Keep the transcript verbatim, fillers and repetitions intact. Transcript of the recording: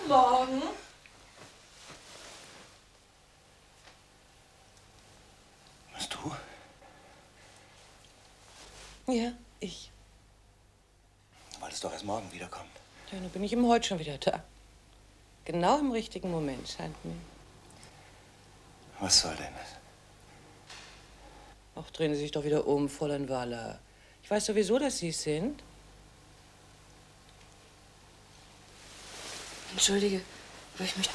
Morgen. Was du? Ja, ich. Du wolltest doch erst morgen wiederkommen. Ja, nun bin ich eben heute schon wieder da. Genau im richtigen Moment, scheint mir. Was soll denn das? Ach, drehen Sie sich doch wieder um, Fräulein Waller. Ich weiß sowieso, dass Sie es sind. Entschuldige, aber ich möchte